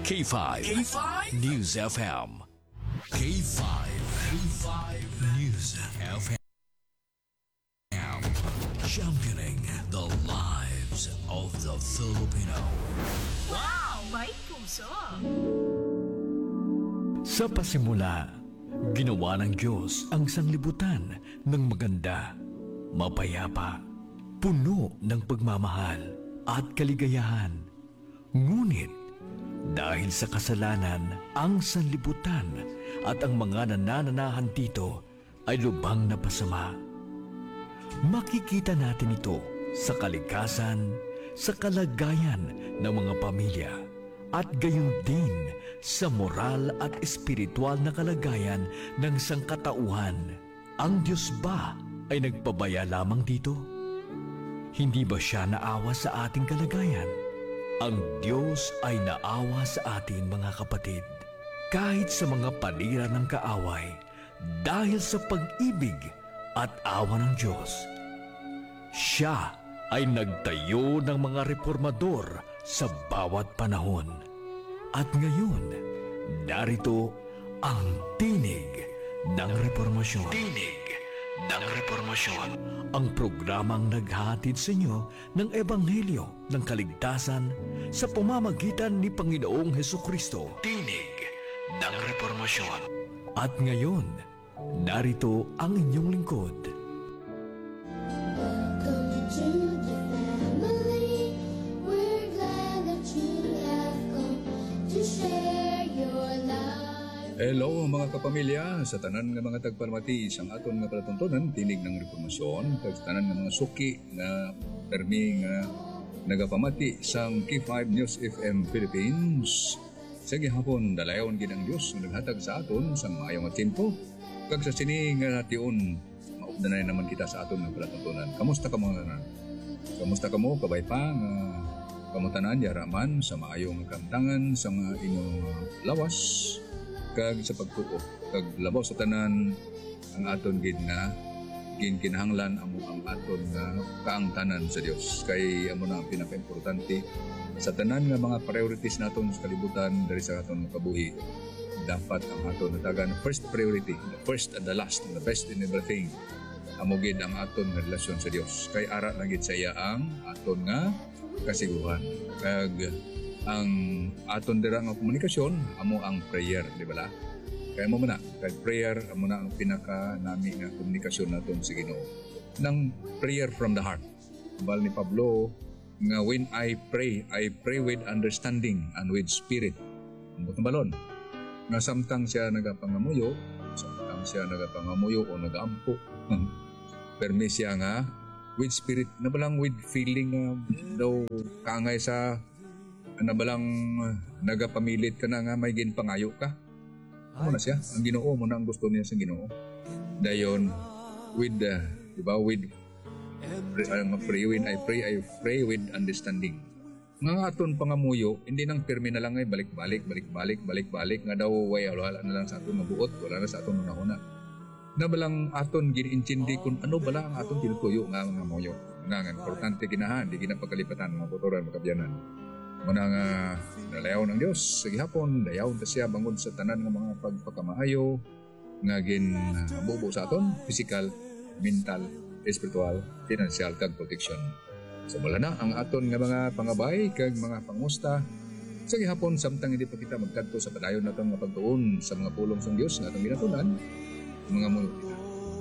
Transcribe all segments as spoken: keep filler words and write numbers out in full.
K five. K five News F M. K five. K five News F M. Championing the lives of the Filipino. Wow! May puso! Sa pasimula, ginawa ng Diyos ang sanglibutan ng maganda, mapayapa, puno ng pagmamahal at kaligayahan. Ngunit, dahil sa kasalanan, ang sanlibutan at ang mga nanananahan dito ay lubhang napasama. Makikita natin ito sa kalikasan, sa kalagayan ng mga pamilya, at gayon din sa moral at espiritual na kalagayan ng sangkatauhan. Ang Diyos ba ay nagpabaya lamang dito? Hindi ba siya naawa sa ating kalagayan? Ang Diyos ay naawa sa atin, mga kapatid, kahit sa mga panira ng kaaway, dahil sa pag-ibig at awa ng Diyos. Siya ay nagtayo ng mga reformador sa bawat panahon. At ngayon, narito ang tinig ng reformasyon. Tinig ng reformasyon. Ang programang naghahatid sa inyo ng Ebanghelyo ng Kaligtasan sa pamamagitan ni Panginoong Hesukristo. Tinig ng reformasyon. At ngayon, narito ang inyong lingkod. Hello mga kapamilya, sa tanan nga mga tagpalmati isang aton nga palatuntunan tinig ng reformasyon kag tanan nga mga suki nga permi nga nagapamati sang K five News F M Philippines. Sa gihapon dalayon gid ang Dios nga naghatag sa aton sang maayong nga tiempo kag sa sini nga tion maugdanay naman kita sa aton nga palatuntunan. Kamusta ka mga tanan? Kamusta kamo kabay pa nga kamutanan yaraman sa maayong kamtangan sa mga inyong lawas kag sa pagtuo kag labaw sa tanan ang aton gid na ginkinahanglan amo ang aton nga kaangtanan sa Dios kay amo na ang pinakaimportante sa tanan nga mga priorities naton sa kalibutan diri sa aton kabuhi. Dapat ang aton natagan first priority, the first and the last and the best in everything amo gid ang aton nga relasyon sa Dios kay ara na gid sa iya ang aton nga kasiguran kag ang aton dira nga komunikasyon amo ang prayer, di ba la? Kaya mo muna, kay prayer amo na ang pinaka nami nga komunikasyon naton sa Ginoo. Nang prayer from the heart. Bal ni Pablo nga when I pray, I pray with understanding and with spirit. Ang balon. Nga samtang siya nagapangamuyo, samtang siya nagapangamuyo o nagampo. Permi siya nga with spirit, na balang with feeling uh, daw kaangay sa na balang nagapamilit ka na nga may ginpangayo ka. Ano na siya? Ang Ginoo mo na ang gusto niya sa Ginoo. Dayon with uh, diba with uh, pray with I pray I pray with understanding. Nga aton pangamuyo hindi nang permi na lang ay balik-balik balik-balik balik-balik nga daw way wala na lang sa aton mabuot, wala na sa aton una-una. Na balang aton giniintindi kung ano bala ang aton tinutuyo nga nga muyo. Nga nga importante ginahan, di ginapagkalipatan mga botoran makabyanan. Muna nga nalayaw ng Diyos sa gihapon, dayaw ta siya bangod sa tanan ng mga pagpakamaayo nga gin uh, bubo sa aton, physical, mental, spiritual, financial kag protection. So wala na ang aton nga mga pangabay kag mga pangusta sa gihapon samtang hindi pa kita magkadto sa padayon naton nga pagtuon sa mga pulong sa Dios nga atong ginatunan, mga mulo kita.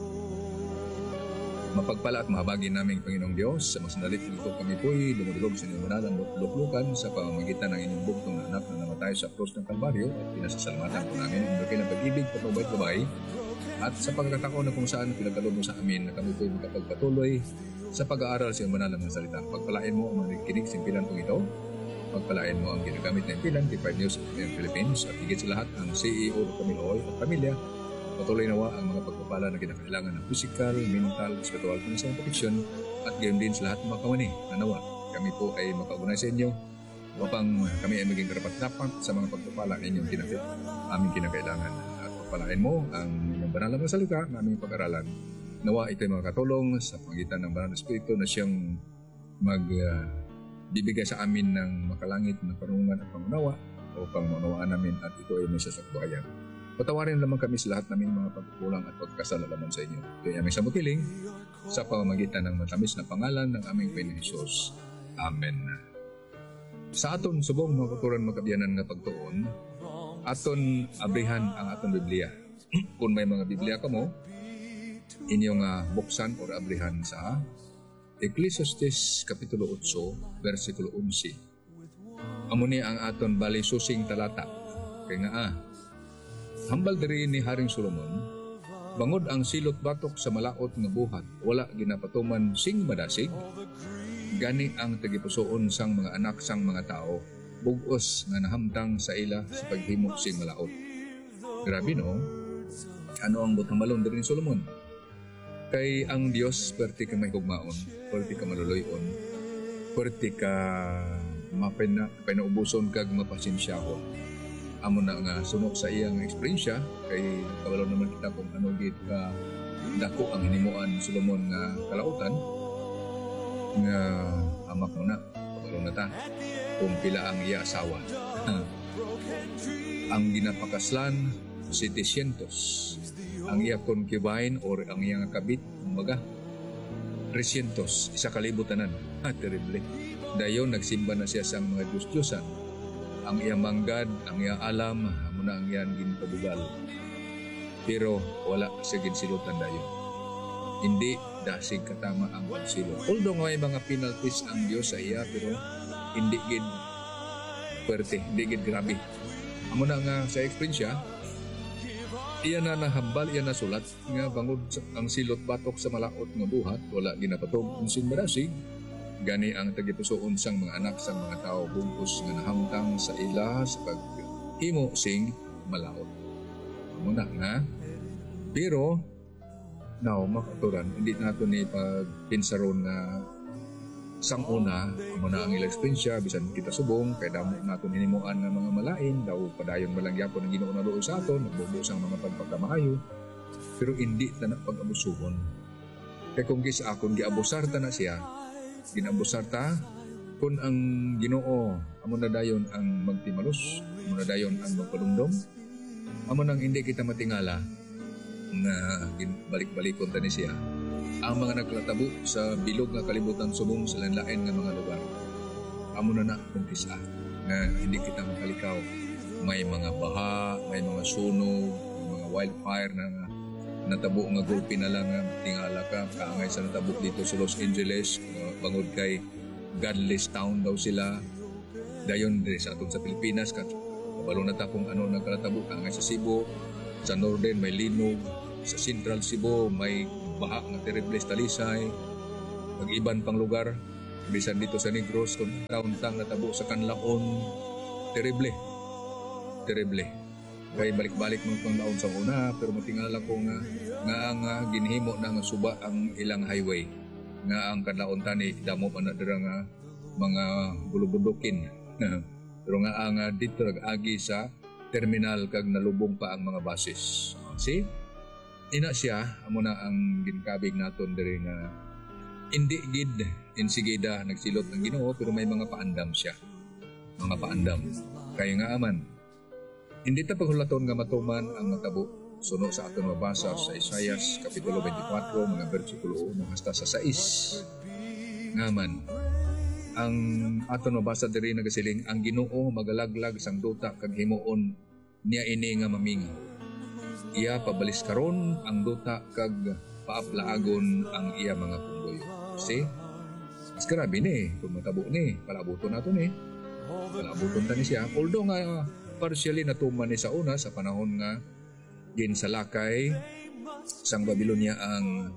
Mapagpala at mahabagin naming Panginoong Diyos sa masandalit nito kami po'y dumudulog sa inyong manalang luklukan sa pamamagitan ng inyong bugtong na anak na namatay sa krus ng Kalbaryo at pinasasalamatan po namin ang dakil ng pag-ibig, kapabay-babay at sa pagkatako na kung saan pinagkaloob mo sa amin na kami po'y makapagpatuloy sa pag-aaral sa iyong manalang ng salita. Pagpalain mo ang nakikinig sa impilan kong ito. Pagpalain mo ang ginagamit na impilan K five News ng Philippines at higit sa lahat ang C E O ng Pamiloy at pamilya. Patuloy nawa ang mga pagpapala na kinakailangan ng physical, mental, spiritual, financial protection at gayon din sa lahat ng mga kawani na nawa. Kami po ay makaugnay sa inyo upang kami ay maging karapat-dapat sa mga pagpapala na inyong kinakit, aming kinakailangan. At pagpalain mo ang inyong banal na salita na aming pag-aralan. Nawa ito ay makakatulong sa pangitan ng banal na espiritu na siyang magbibigay uh, sa amin ng makalangit na panungan at pangunawa upang maunawaan namin at ito ay may sasaktuhayan. Patawarin lamang kami sa lahat naming mga pagkukulang at pagkasala lamang sa inyo. Ito ay aming samutiling sa pamamagitan ng matamis na pangalan ng aming Panginoon Hesus. Amen. Sa aton subong mga katuran magkabiyanan nga pagtuon, aton abrihan ang aton Biblia. Kung may mga Biblia ka mo, inyong uh, buksan o abrihan sa Ecclesiastes Kapitulo eight, versikulo eleven. Amo ni ang aton bali susing talata. Kaya nga ah, hambal diri ni Haring Solomon, bangod ang silot batok sa malaot nga buhat, wala ginapatuman sing madasig, gani ang tagipusoon sang mga anak sang mga tao, bugos nga nahamtang sa ila sa paghimo sing malaot. Grabe no? Ano ang butang diri ni Solomon? Kay ang Dios perti ka may hugmaon, perti ka maluluyon, perti ka mapina, pinaubuson kag mapasensyahon. Amo na nga sunok sa iyang eksperyensya, kay kabalo naman kita kung ano gid ka dako ang hinimuan Solomon nga kalautan nga amak mo na, kabalo na ta kung pila ang iya asawa. Ang ginapakaslan setesyentos, ang iya concubine or ang iya nga kabit kumbaga trescientos, isa kalibutanan. Ah, terrible. Dayon nagsimba na siya sa mga Diyos-Diyosan. Ang iya manggad, ang iya alam, muna ang iyan ginpabugal. Pero wala siya ginsilutan dayon. Hindi dasig katama ang pagsilot. Although may mga penalties ang Diyos sa iya, pero hindi gid pwerte, hindi gid grabe. Amo na nga sa eksperyensya, iya na nahambal, iya na sulat nga bangod ang silot batok sa malaot nga buhat, wala ginapatog unsing marasig, gani ang tagipusoon sang mga anak sang mga tao bungkus nga nahamtang sa ila sa paghimo sing malaot. Amo na nga. Pero now makaturan, hindi nato ni pagpinsaron nga sang una, amo na ang ilang eksperyensya, bisan kita subong, kaya damo natin hinimuan ng mga malain, daw padayon malangyapon ang Ginoo na doon sa aton, nagbubuos ang mga pagpagkamaayo, pero hindi ta na pag-abusuhon. Kaya kung gisa akong giabusar ta na siya, ginabusar ta, kung ang Ginoo, amo na dayon ang magtimalos, amo na dayon ang magpadumdom, amo nang hindi kita matingala, na balik-balikon ta ni siya, ang mga naglatabo sa bilog nga kalibutan subong sa lanlain nga mga lugar. Amo na na kuntisa na hindi kita makalikaw. May mga baha, may mga sunog, may mga wildfire na natabo nga gulpi na lang nga tingala ka. Kaangay sa natabo dito sa Los Angeles, uh, bangod kay godless town daw sila. Dayon din sa atong sa Pilipinas, kabalo na ta kung ano nagkalatabo. Kaangay sa Cebu, sa Northern may linog, sa Central Cebu may baha nga terrible talisay, pag-iban pang lugar, bisan dito sa Negros, kung tauntang natabo sa Kanlaon, terrible, terrible. Kaya balik-balik mong pang naon sa una, pero matingala ko nga, nga ang uh, ginhimo na nga suba ang ilang highway, nga ang Kanlaon tani, damo pa na dira nga mga bulubudukin. Pero nga ang uh, dito nag-agi sa terminal kag nalubong pa ang mga buses. See? Ina siya, amo na ang ginkabig naton diri nga hindi gid insigida nagsilot ng Ginoo, pero may mga paandam siya. Mga paandam. Kaya nga aman, hindi ta paghulaton nga matuman ang matabo. Suno sa aton mabasa sa Isaias Kapitulo twenty-four, mga versikulo one hasta sa sais. Ngaman, ang aton mabasa diri nagasiling, ang Ginoo magalaglag sang duta kag himuon niya ini nga mamingaw. Iya pabalis karon ang duta kag paaplaagon ang iya mga punggoy. See? Mas grabe ni, kung matabo ni, palabuton nato ni. Palabuton ta ni siya. Although nga partially natuman ni sa una sa panahon nga ginsalakay sang Babylonia ang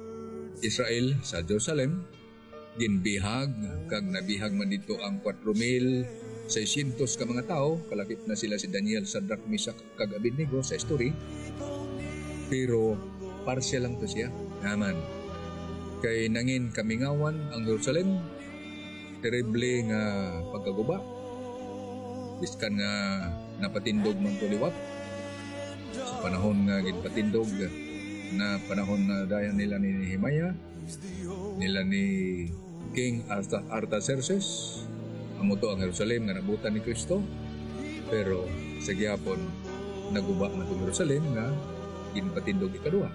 Israel sa Jerusalem, ginbihag kag nabihag man dito ang four thousand six hundred ka mga tao, kalapit na sila si Daniel, Shadrach, Meshach kag Abednego sa history. Pero partial lang to siya. Naman. Kay nangin kamingawan ang Jerusalem, terrible nga pagkaguba. Biskan nga napatindog man to liwat. Sa panahon nga ginpatindog na panahon na dayan nila ni Nehemiah, nila ni King Artaxerxes, amo to ang Jerusalem nga nabutan ni Kristo. Pero sa gihapon naguba man tong Jerusalem nga ginpatindog ikaduha.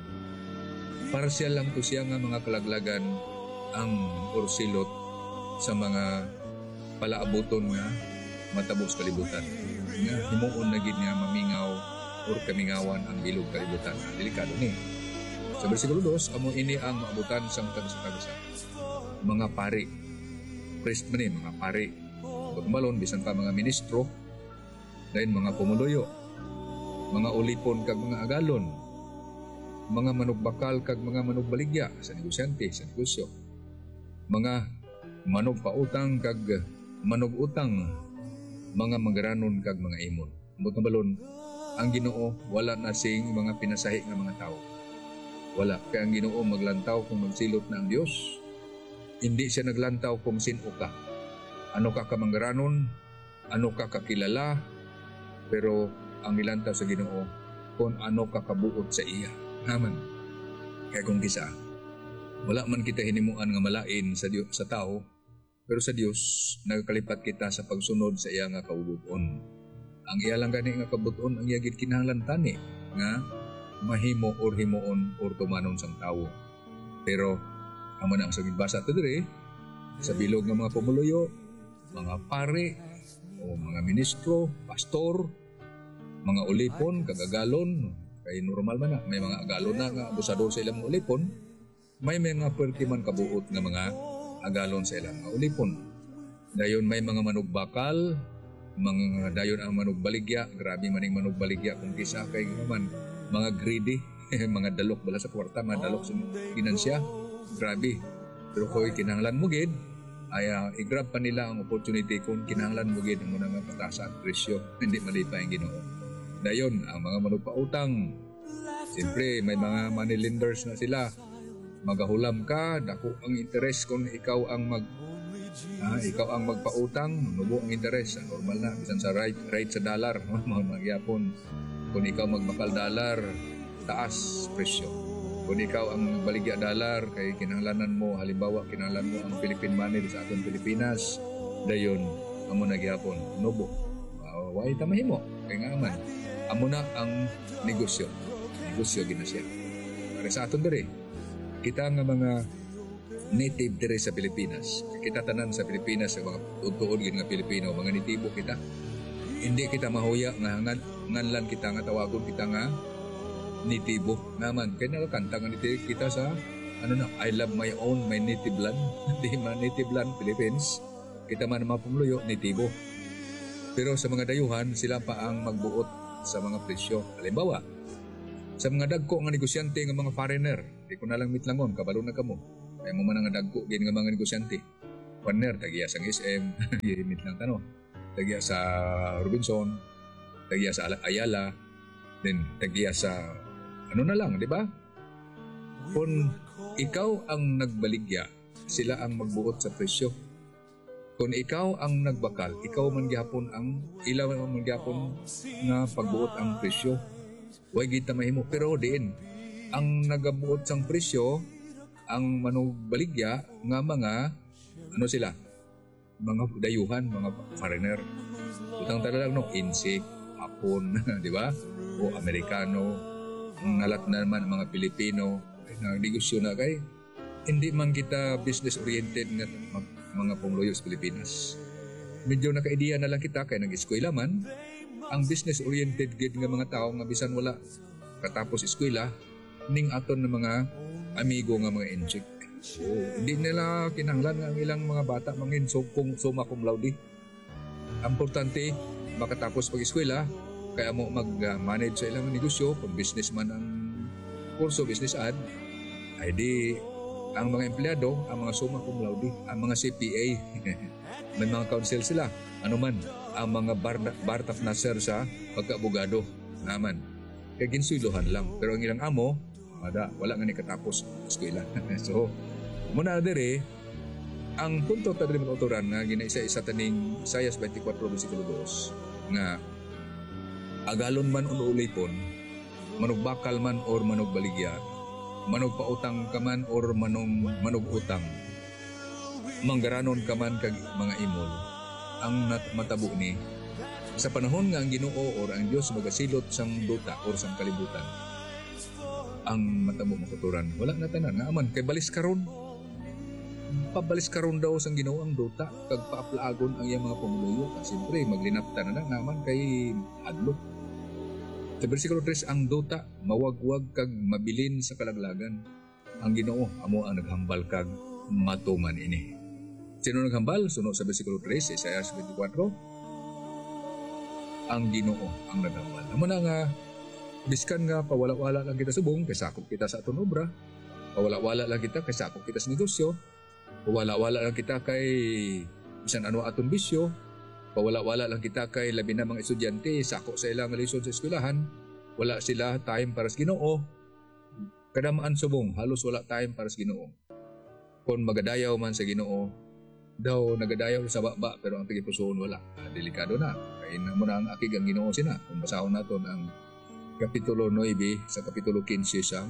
Partial lang to siya nga mga kalaglagan ang orsilot sa mga palaabuton nga matabos kalibutan. Nga himuon na gid nga mamingaw or kamingawan ang bilog kalibutan. Delikado ni. Sa bersikulo two, amo ini ang maabutan sang tagsa-tagsa. Mga pari, priest man eh, mga pari. Pagmalon, bisan pa mga ministro, dahil mga pumuluyo, mga ulipon kag mga agalon, mga manugbakal kag mga manugbaligya sa negosyante, sa negosyo, mga manugpautang kag manugutang, mga manggaranon kag mga imon. Ambot na balon, ang Ginoo wala na sing mga pinasahi nga mga tao. Wala. Kaya ang Ginoo maglantaw kung magsilot na ang Diyos. Hindi siya naglantaw kung sino ka. Ano ka kamanggaranon, ano ka kakilala, pero ang ilantaw sa Ginoo kung ano ka kabuot sa iya. Naman. Kaya kung kisa, wala man kita hinimuan nga malain sa Diyo, sa tao, pero sa Dios nagkalipat kita sa pagsunod sa iya nga kaubuton. Ang iya lang gani nga kabuton ang iya gid kinahanglan tani nga mahimo or himuon or tumanon sang tawo. Pero amo na ang saging basa to dire sa bilog ng mga pumuluyo, mga pare o mga ministro, pastor, mga ulipon, kagagalon, kay normal man na may mga agalon na nga abusador sa ilang mga ulipon, may mga perkiman kabuot nga mga agalon sa ilang mga ulipon. Dayon may mga manugbakal, mga dayon ang manugbaligya, grabe maning manugbaligya kung kisa kay naman mga greedy, mga dalok bala sa kwarta, mga dalok sa finansya, grabe. Pero kung kinahanglan mo gid, ay uh, i-grab pa nila ang opportunity kung kinahanglan mo gid ang mga patasa at presyo, hindi malipay ang Ginoo. Dayon, ang mga manugpautang, siyempre may mga money lenders na sila, magahulam ka, dako ang interest kung ikaw ang mag ah, ikaw ang magpautang, nubo ang interest, normal na, bisan sa right, right sa dollar, mga magyapon. Kung ikaw magmakal dalar, taas presyo. Kung ikaw ang baligya dalar, kay kinahanglanan mo, halimbawa kinahanglan mo ang Philippine money sa atong Pilipinas, dayon, amo na gyapon, nubo. Uh, Wai ta mahimo, kay nga man. Amo na ang negosyo. Negosyo gina siya. Para sa aton diri, kita nga mga native diri sa Pilipinas, kita tanan sa Pilipinas sa mga tutuod gid nga Pilipino, mga nitibo kita. Hindi kita mahuya nga ngan, nganlan kita nga tawagon kita nga nitibo naman. Kaya nakakanta nga nitibo kita sa ano na, I love my own, my native land. Hindi man native land, Philippines. Kita man mga pumuluyo, nitibo. Pero sa mga dayuhan, sila pa ang magbuot sa mga presyo. Halimbawa, sa mga dagko nga negosyante nga mga foreigner, di ko na lang mitlangon, kabalo na kamo. Kaya mo man nga dagko gin nga mga negosyante. Foreigner, tagiya sa S M, yimit lang tanong. Tagiya sa Robinson, tagiya sa Ayala, then tagiya sa ano na lang, di ba? Kung ikaw ang nagbaligya, sila ang magbuot sa presyo. Kung ikaw ang nagbakal, ikaw man gyapon ang ilaw man gyapon nga pagbuot ang presyo. Way kita mahimo, pero diin ang nagabuot sang presyo, ang manugbaligya nga mga ano sila? Mga dayuhan, mga foreigner. Utang tala lang no, Insik, Hapon, di ba? O Amerikano, nalat na naman mga Pilipino, na negosyo na kay. Hindi man kita business-oriented nga mga pumuluyo sa Pilipinas. Medyo naka-idea na lang kita kay nag-eskwela man. Ang business-oriented gid nga mga tao nga bisan wala katapos eskwela, ning aton ng mga amigo nga mga Insik. Oh, hindi nila kinahanglan nga ang ilang mga bata mangin so kung summa cum laude. Importante makatapos pag-eskwela kaya mo mag-manage sa ilang negosyo, kung business man ang kurso, business ad, ay di ang mga empleyado, ang mga summa cum laude, ang mga C P A, may mga counsel sila, ano man, ang mga bar, bar of nasser sa pagka-abogado naman. Kaya ginsuylohan lang. Pero ang ilang amo, ada, wala nga ni katapos eskwela. So, muna dire, ang punto ta diri mga autoran nga ginaisa-isa taning Isaias twenty-four versikulo two nga agalon man o ulipon, manugbakal man or manugbaligya, manugpautang ka man or manong manugutang, manggaranon ka man kag mga imol, ang nat matabo ni Sa panahon nga ang Ginoo or ang Dios magasilot sang duta or sang kalibutan, ang matabo makuturan wala na tanan nga aman kay balis karon. Pabalis karon daw sang Ginoo ang duta kag paaplagon ang iyang mga pamuluyo. Siyempre maglinaptan na naman kay adlok. Sa bersikulo tres, ang duta mawagwag kag mabilin sa kalaglagan. Ang Ginoo amo ang naghambal kag matuman ini. Sino naghambal? Sunod sa bersikulo tres, Isaiah twenty-four. Ang Ginoo ang naghambal. Amo na nga biskan nga pawala-wala lang kita subong kay sakop kita sa aton obra. Pawala-wala lang kita kay sakop kita sa negosyo. Pawala-wala lang kita kay bisan ano aton bisyo. Pawala-wala lang kita kay labi na mga estudyante sako sa ilang lesson sa eskwelahan. Wala sila time para sa Ginoo. Kadamaan subong halos wala time para sa Ginoo. Kung magadayaw man sa Ginoo, daw nagadayaw sa baba pero ang tagipusoon wala. Ah, delikado na. Kaya na muna ang akig ang Ginoo sina. Kung basahon naton ang Kapitulo nine sa Kapitulo fifteen sa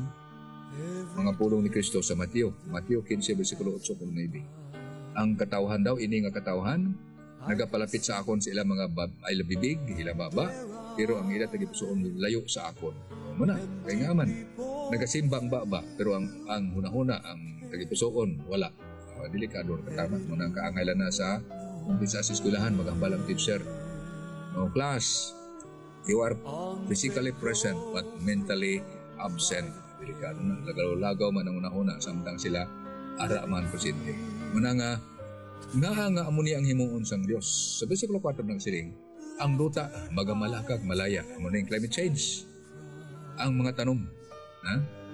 mga pulong ni Kristo sa Mateo. Mateo fifteen, versikulo eight to nine. Ang katawhan daw, ini nga katawhan, nagapalapit sa akon sa ilang mga bab, ay labibig, ilang baba, pero ang ila tagipusoon layo sa akon. Muna, kaya nga man, nagasimba ang baba, pero ang, ang hunahuna, ang tagipusoon, wala. Uh, delikado, katama. Muna ang kaangailan na sa umpisa sa eskwelahan, maghambal ang teacher. No, class, you are physically present but mentally absent. Delikado na. Lagaw-lagaw man ang unahuna samtang sila ara man presente. Muna nga, nga nga amo ni ang himuon sang Dios. Sa bersikulo four ng siling, ang duta magamalakag malaya. Amo na yung climate change. Ang mga tanom. Ha?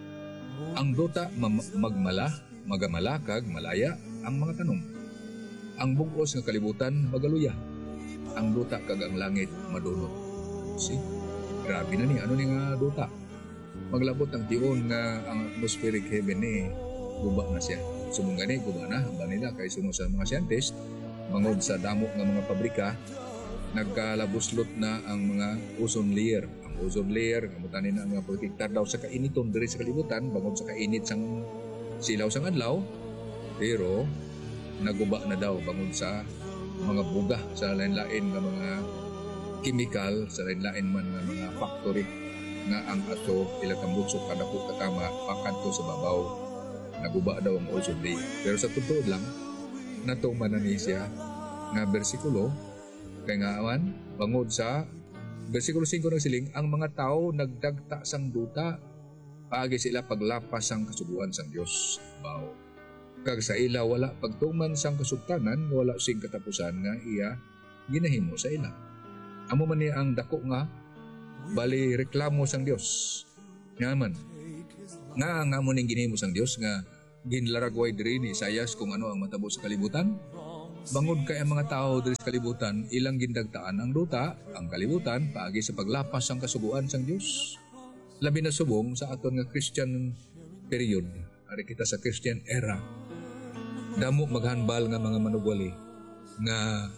Ang duta ma- magmala, magamalakag malaya ang mga tanom. Ang bugos nga kalibutan magaluya. Ang duta kag ang langit madunot. See? Grabe na ni. Ano ni nga duta? Maglabot ang tiyon nga ang atmospheric heaven ni guba na siya. Sumong gani, guba na. Hamba nila kay sumo sa mga scientist, mangod sa damo ng mga pabrika, nagkalabuslot na ang mga ozone layer. Ang ozone layer, kamutan nila ang mga protektar daw sa kainiton diri sa kalibutan, bangod sa kainit sang silaw sang adlaw, pero naguba na daw bangod sa mga buga sa lain-lain nga mga chemical, sa lain-lain man nga mga factory nga ang ato ilang kambutsok kada po katama pakanto sa babaw, naguba daw ang ozone layer. Pero sa totoo lang natong manani siya nga bersikulo kay nga awan bangod sa bersikulo five ng siling, ang mga tao nagdagta sang duta paagi sila paglapas sang kasuguan sang Dios. Bao kag sa ila wala pagtuman sang kasugtanan wala sing katapusan nga iya ginahimo sa ila. Amo man niya ang dako nga bali reklamo sang Dios. Nga man, nga nga mo ning ginhimo sang Dios nga ginlaragway diri ni Isaias kung ano ang matabo sa kalibutan. Bangod kay ang mga tao diri sa kalibutan, ilang gindagtaan ang duta, ang kalibutan paagi sa paglapas sang kasuguan sang Dios. Labi na subong sa aton nga Christian period, ari kita sa Christian era. Damo maghanbal nga mga manugwali nga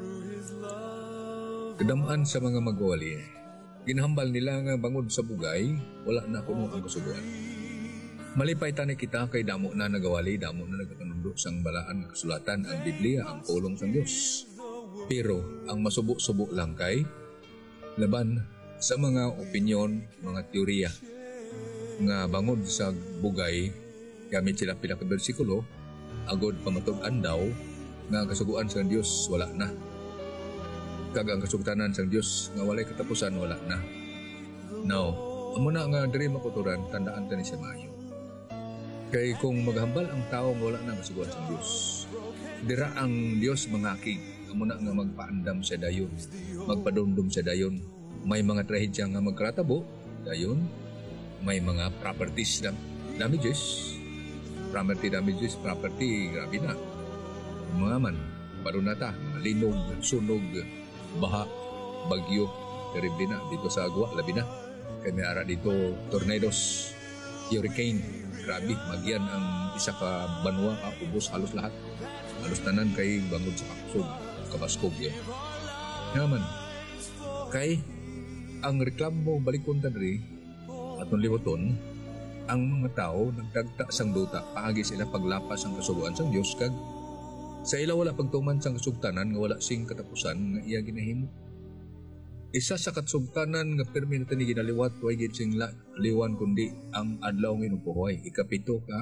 kadamaan sa mga magwali. Ginhambal nila nga bangod sa bugay, wala na kuno ang kasuguan. Malipay tani kita kay damo na nagawali, damo na nagkakanundo sang balaan nga kasulatan, ang Biblia, ang pulong sang Dios. Pero ang masubo-subo lang kay laban sa mga opinyon, mga teorya nga bangod sa bugay, gamit sila pila ka bersikulo, agod pamatugan daw nga kasuguan sang Dios wala na. Kag ang kasugtanan sang Dios nga walay katapusan wala na. Now, amo na nga diri makuturan tandaan tani siya maayo. Kay kung maghambal ang tao nga wala na kasuguan sang Dios, dira ang Dios mangakig. Amo na nga magpaandam sa dayon, magpadumdum sa dayon. May mga trahedya nga magkratabo dayon, may mga properties dam damages, property damages, property grabe na. Mga man, parunata, linog, sunog, baha, bagyo, terrible na dito sa Agwa, labi na. Kaya may ara dito tornadoes, hurricane, grabe, magyan ang isa ka banwa, ah, ubos halos lahat. Halos tanan kay bangod sa kakusog, kabaskog yun. Naman, kay ang reklamo balikon tanri atong libuton, ang mga tao nagdagta sang duta, paagi sila paglapas ang kasuguan sang Dios kag sa ila wala pagtuman sang kasugtanan nga wala sing katapusan nga iya ginahimo. Isa sa katsugtanan nga permi natin ni ginaliwat way gid sing la- liwan kundi ang adlaw nga inupuhoy. Ikapito ka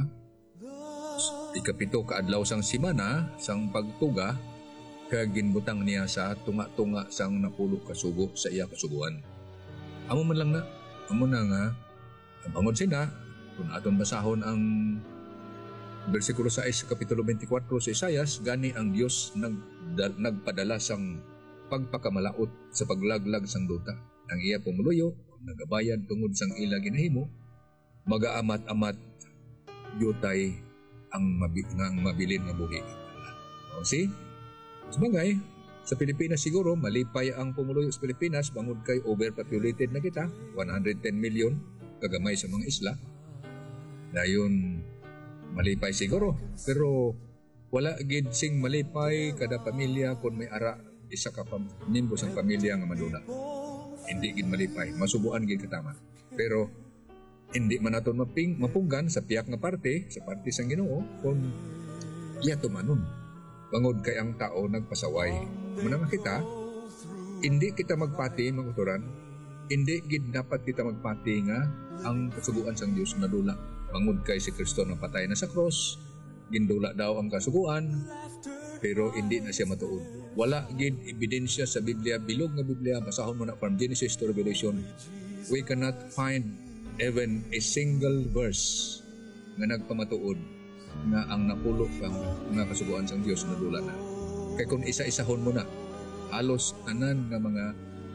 ikapito ka adlaw sang simana sang pagtuga kag ginbutang niya sa tunga-tunga sang napulo ka sugo sa iya kasuguan. Amo man lang na amo na nga bangod sina kung aton basahon ang bersikulo sais sa kapitulo twenty-four sa Isayas, gani ang Dios nag, da, nagpadala sang pagpakamalaot sa paglaglag sang duta. Ang iya pumuluyo, nagabayad tungod sang ila ginahimo, magaamat-amat yutay ang, mabi, ang mabilin nga buhi. O see? Sabagay, sa Pilipinas siguro, malipay ang pumuluyo sa Pilipinas, bangod kay overpopulated na kita, one hundred ten million, kagamay sa mga isla. Dayon, malipay siguro. Pero wala gid sing malipay kada pamilya kung may ara isa ka pam nimbo sang pamilya nga madula. Hindi gid malipay, masubuan gid katama. Pero hindi man naton maping mapunggan sa piyak nga parte, sa parte sang Ginoo kung iya tumanon. Bangod kay ang tao nagpasaway. Muna nga kita, hindi kita magpati manguturan. Hindi gid dapat kita magpati nga ang kasuguan sang Dios nadula. Bangod kay si Kristo na patay na sa cross, gindula daw ang kasuguan, pero hindi na siya matuod. Wala gid ebidensya sa Biblia, bilog nga Biblia, basahon mo na from Genesis to Revelation. We cannot find even a single verse nga nagpamatuod nga ang napulo kang nga kasuguan sang Dios nadula na. Kay kung isa-isahon mo na, halos tanan nga mga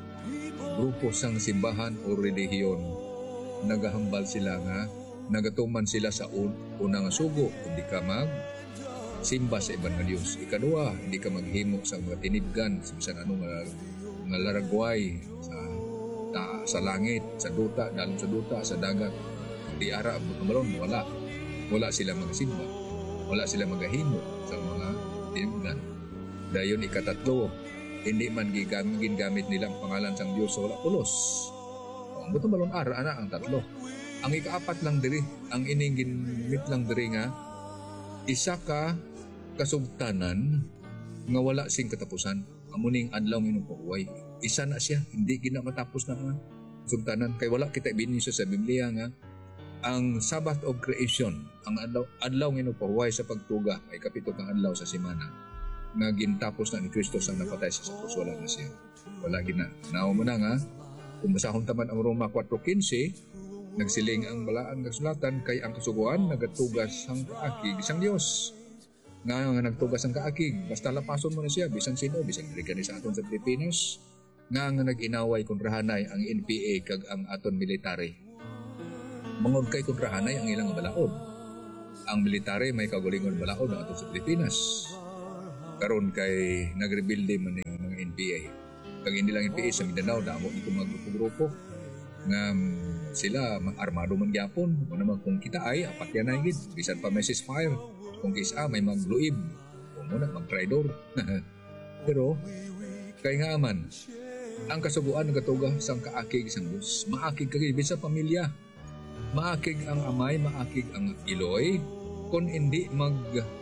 grupo sang simbahan o relihiyon, nagahambal sila nga nagatuman sila sa un- unang sugo, hindi ka mag simba sa ibang nga Diyos. Ikaduha, hindi ka maghimo sa mga tinibgan, sa bisan ano nga, nga laragway, sa, ta, sa langit, sa duta, dalam sa duta, sa dagat. Di ara ang butumalon, wala. Wala sila magsimba. Wala sila maghimo sa mga tinibgan. Dayon ikatatlo, hindi man gigamit, gingamit nilang pangalan sang Diyos sa wala pulos. Ang butumalon ara, ana ang tatlo. Ang ikaapat lang diri, ang ining ginmit lang diri nga, isa ka kasugtanan nga wala sing katapusan. Amuning adlaw minupuhuway. Isa na siya, hindi gina matapos na nga sugtanan. Kay wala kita ibinisyo sa Biblia nga, ang Sabbath of Creation, ang adlaw, adlaw minupuhuway sa pagtuga, ay kapito kang adlaw sa simana, nga gintapos na ni Kristo sa napatay sa krus, wala na siya. Wala gina. Nao mo na nga, kung basahon taman ang Roma four fifteen, nagsiling ang balaan ng sulatan kay ang kasuguan nagatugas ang kaakig isang Dios. Nga nga nagtugas ang kaakig, basta lapason mo na siya, bisan sino, bisan kani sa aton sa Pilipinas. Nga nga nag-inaway kontrahanay ang N P A kag ang aton military. Mangod kay kontrahanay ang ilang balaod. Ang military may kagulingon balaod ang aton sa Pilipinas. Karon kay nagrebuilde man ng mga N P A. Kag hindi lang N P A sa Mindanao, damo ito mga grupo-grupo nga sila armado man gyapon mo naman kung kita ay apat yan ay gid bisan pa may ceasefire kung kisa may magluib o muna mag-traidor. Pero kay nga man ang kasuguan ng katuga sang kaakig sang Dios, maakig kagid bisan pamilya, maakig ang amay, maakig ang iloy kung hindi mag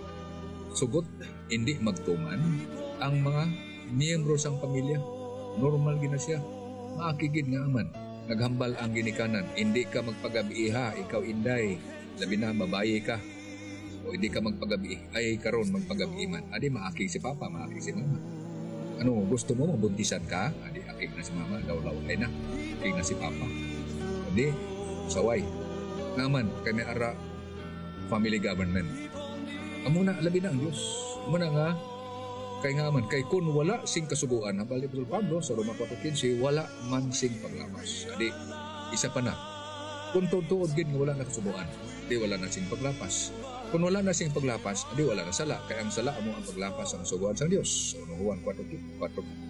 sugot, hindi magtuman ang mga miyembro sang pamilya. Normal gid na siya, maakig gid nga aman. Naghambal ang ginikanan, hindi ka magpagabiha, ikaw inday, labi na babae ka, o hindi ka magpagabi, ay karon magpagabi man. Adi maakig si papa, maakig si mama. Ano, gusto mo mabuntisan ka? Adi akig na si mama, daw-law ay na, akig na si papa. Adi, saway. Naman, kami ara, family government. Amo na, labi na ang Diyos. Amo na nga, kay nga man, kay kun wala sing kasuguan, nabali Apostol Pablo sa Roma four fifteen, wala man sing paglapas. Adi, isa pa na. Kung tutuod gid nga wala na kasuguan, di wala na sing paglapas. Kung wala na sing paglapas, di wala na sala. Kaya ang sala amo ang paglapas ang kasuguan sa Dios. So, Juan four fifteen,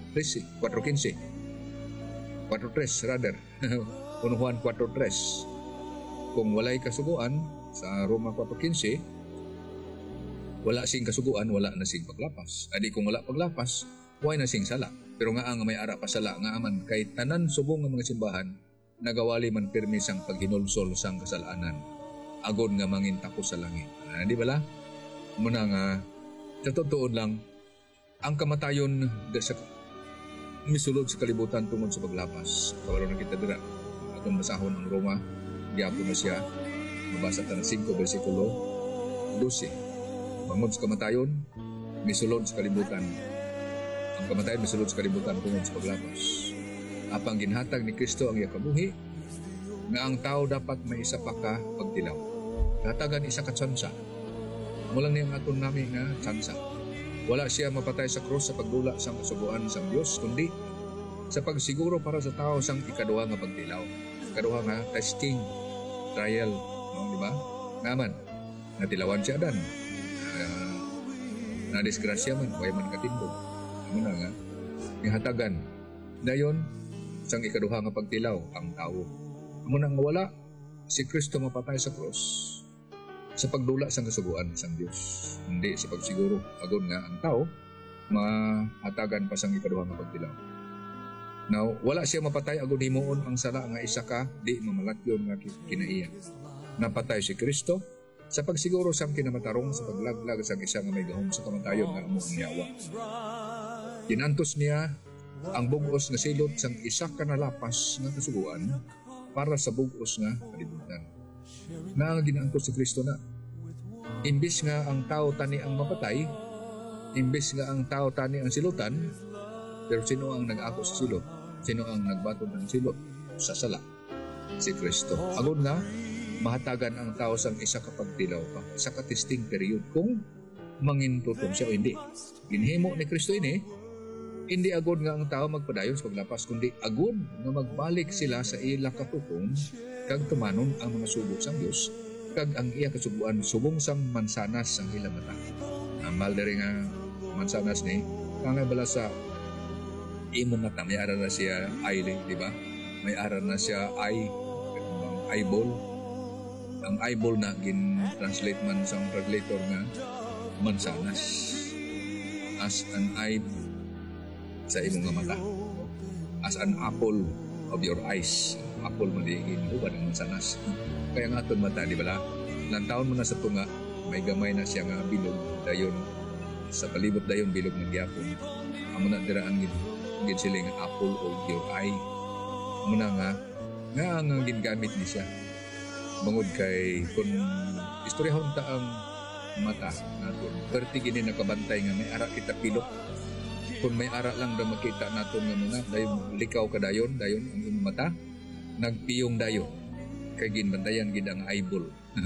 four tres rather. Juan four tres. Kung walay kasuguan sa Roma four fifteen, wala sing kasuguan, wala na sing paglapas. Adi kung wala paglapas, why na sing sala? Pero nga ang may ara pa sala, nga aman kay tanan subong ng mga simbahan, nagawali man pirmi sang paghinulsol sang kasalanan. Agod nga mangin tapos sa langit. Ah, di bala? Muna nga, sa totoo lang, ang kamatayon sa misulod sa kalibutan tungod sa paglapas. Kabalo na kita dira. Atong basahon ang Roma, giapon na siya. Mabasa ta ng five versikulo twelve. Bangod sa kamatayon, misulod sa kalibutan. Ang kamatayon misulod sa kalibutan tungod sa paglapas. Apang ginhatag ni Kristo ang iya kabuhi, nga ang tao dapat may isa pa ka pagtilaw. Hatagan isa ka tsansa. Mulang niyang aton nami nga tsansa. Wala siya mapatay sa krus sa pagdula sang kasubuan sang Dios, kundi sa pagsiguro para sa tao sang ikaduha nga pagtilaw. Ikaduha nga testing, trial, no, di ba? Ngaman, natilawan si Adan. Uh, na-disgrasya man, way man katindog. Ano na nga? Ihatagan. Dayon, sang ikaduha nga pagtilaw, ang tao. Amo nang wala si Kristo mapatay sa cross sa pagdula sang kasuguan sang Dios, hindi sa pagsiguro agon nga ang tao mahatagan pa sang ikaduha nga pagtilaw. Now, wala siya mapatay agon himuon ang sala nga isa ka di mamalatyon nga kinaiya. Napatay si Kristo sa pagsiguro sang kinamatarong sa paglaglag sang isa nga may gahom sa kamatayon nga amo ang yawa. Kinantos niya ang bugos nga silot sang isa ka nalapas nga kasuguan para sa bugos nga kalibutan. Na ang ginantos si Kristo na imbis nga ang tao tani ang mapatay, imbis nga ang tao tani ang silutan, pero sino ang nag-ako sa silot? Sino ang nagbatod ng silot sa sala? Si Kristo. Agon nga mahatagan ang tao sang isa ka pagtilaw pa, isa ka testing period kung mangintutong siya o hindi. Ginhimo ni Kristo ini, hindi agod nga ang tao magpadayon sa paglapas, kundi agod nga magbalik sila sa ila katukong kag tumanon ang mga subok sang Dios kag ang iya kasubuan subong sang mansanas sang ila mata. Amal diri nga mansanas ni kangay bala sa imo mata, may aral na siya eye, di ba? May aral na siya eye, ang eyeball. Ang eyeball na gin translate man sang translator nga mansanas as an eye sa imong nga mata, as an apple of your eyes. Apple mo diingin uban ang mansanas. Kaya nga aton mata, di ba? Lantaon mo na sa tunga, may gamay na siya nga bilog dayon sa palibot dayon bilog ng gyapon. Amo na dira ang gin sila nga apple of your eye. Amo na nga nga ang gingamit ni siya. Bangod kay kung istoryahon ta ang mata naton, perti gini nakabantay nga may ara kita pilok. Kung may ara lang daw makita naton nga muna, dayon likaw ka dayon, dayon ang imong mata, nagpiyong dayon. Kay ginbantayan gid ang eyeball.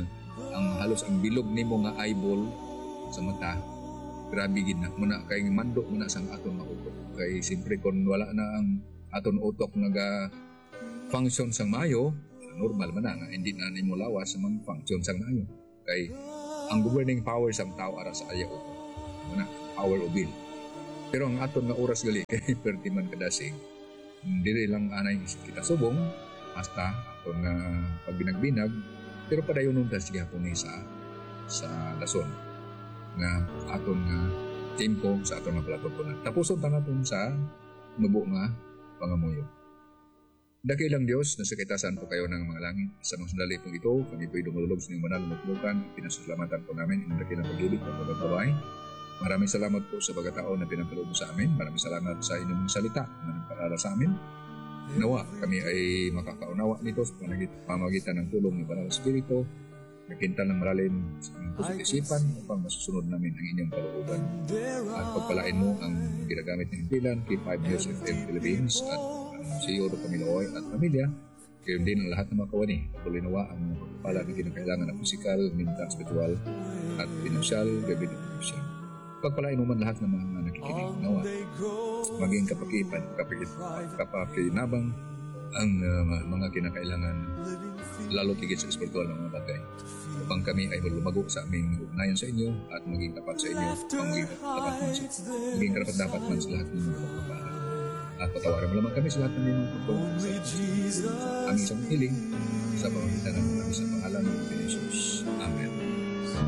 Ang halos ang bilog nimo nga eyeball sa mata, grabe gid na. Muna kay mando muna sang aton nga utok. Kay siyempre kung wala na ang aton utok naga function sang mayo, normal man na nga hindi na nimo lawas sa mga function sang mayo. Kay ang governing power sang tao ara sa aya utok. Muna power of will. Pero ang aton nga oras gali kay perti man kadasig, dili lang anay kita subong hasta aton nga pag binagbinag, pero padayon nun ta sige hapon ni sa sa lason nga aton nga tempo sa aton nga palatutunan. Tapuson ta naton sa nubo nga pangamuyo. Dakilang Dios, nasa kitasan po kayo ng mga langit. Sa mga sandali pong ito, kami po'y dumulog sa inyong banal na matulukan. Pinasasalamatan po namin ang dakilang pag-ibig at pagkakabay. Maraming salamat po sa pagkataon na pinagkaloob mo sa amin. Maraming salamat sa inyong salita na nagpaalala sa amin. Nawa kami ay makakaunawa nito sa pamagitan ng tulong ng Banal na Espiritu. Nakintal ng malalim sa aming puso't isipan upang masusunod namin ang inyong kalooban. At pagpalain mo ang ginagamit ng himpilan kay five News F M Philippines at ang C E O ng Pamiloy at Pamilya. Kayo din ang lahat ng mga kawani. Patuloy nawa ang mga pagpapala na kinakailangan ng physical, mental, spiritual at financial, gabi ng financial. Pagpalain mo man lahat ng mga nakikinig nawa. Maging kapakipan, kapakit, kapakinabang ang uh, mga kinakailangan, lalo tigit sa espiritual ng mga bagay. Upang kami ay lumago sa aming ugnayan sa inyo at maging tapat sa inyo upang maging tapat man sa maging karapat dapat man sa lahat ng mga pagpapala. At patawaran mo lamang kami sa lahat ng mga pagpapala sa aming sa hiling sa pamamagitan ng kami sa pangalan ng Jesus. Amen.